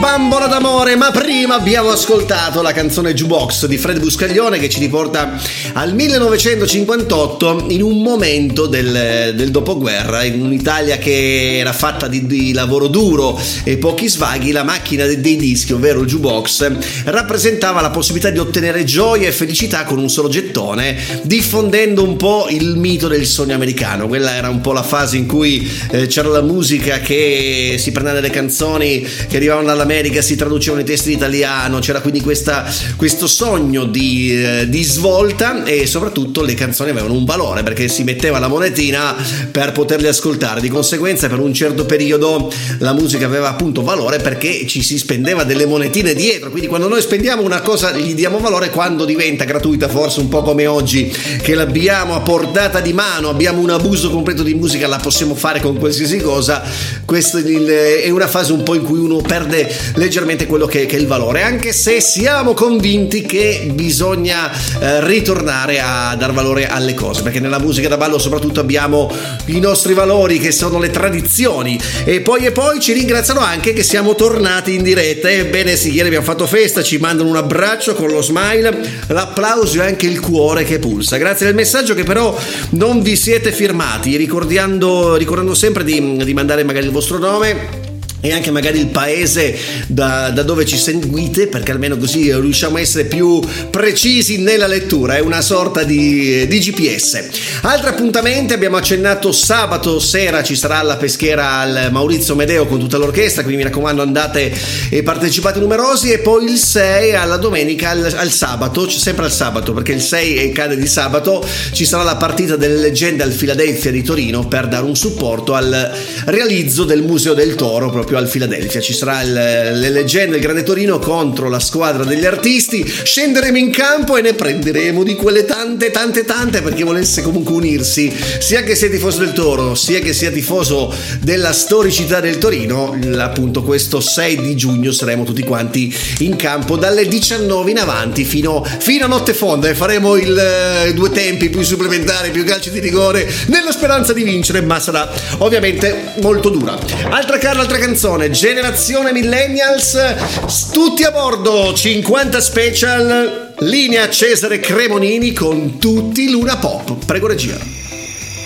Bambola d'amore, ma prima abbiamo ascoltato la canzone Jukebox di Fred Buscaglione, che ci riporta al 1958, in un momento del dopoguerra, in un'Italia che era fatta di lavoro duro e pochi svaghi. La macchina dei dischi, ovvero il jukebox, rappresentava la possibilità di ottenere gioia e felicità con un solo gettone, diffondendo un po' il mito del sogno americano. Quella era un po' la fase in cui c'era la musica che si prendeva delle canzoni che arrivavano dall'America, si traducevano i testi in italiano, c'era quindi questo sogno di svolta, e soprattutto le canzoni avevano un valore perché si metteva la monetina per poterle ascoltare. Di conseguenza, per un certo periodo la musica aveva appunto valore perché ci si spendeva delle monetine dietro. Quindi quando noi spendiamo una cosa gli diamo valore, quando diventa gratuita, forse un po' come oggi che l'abbiamo a portata di mano, abbiamo un abuso completo di musica, la possiamo fare con qualsiasi cosa. Questa è una fase un po' in cui uno perde leggermente quello che è il valore, anche se siamo convinti che bisogna ritornare a dar valore alle cose, perché nella musica da ballo soprattutto abbiamo i nostri valori, che sono le tradizioni. E poi ci ringraziano anche che siamo tornati in diretta. Ebbene sì, ieri abbiamo fatto festa, ci mandano un abbraccio con lo smile, l'applauso e anche il cuore che pulsa. Grazie del messaggio, che però non vi siete firmati, ricordando sempre di mandare magari il vostro nome e anche magari il paese da dove ci seguite, perché almeno così riusciamo a essere più precisi nella lettura. È una sorta di GPS. Altri appuntamenti: abbiamo accennato sabato sera ci sarà alla Peschera al Maurizio Medeo con tutta l'orchestra, quindi mi raccomando andate e partecipate numerosi. E poi il 6 alla domenica, al sabato, sempre al sabato perché il 6 cade di sabato, ci sarà la partita delle leggende al Philadelphia di Torino per dare un supporto al realizzo del Museo del Toro proprio al Philadelphia. Ci sarà le leggende del Grande Torino contro la squadra degli artisti. Scenderemo in campo e ne prenderemo di quelle tante perché volesse comunque unirsi, sia che sia tifoso del Toro sia che sia tifoso della storicità del Torino. Appunto questo 6 di giugno saremo tutti quanti in campo dalle 19 in avanti fino a notte fonda, e faremo il due tempi più supplementari, più calci di rigore, nella speranza di vincere, ma sarà ovviamente molto dura. Altra canzone, Generazione Millennials, tutti a bordo, 50 special, linea Cesare Cremonini con tutti Luna Pop. Prego regia.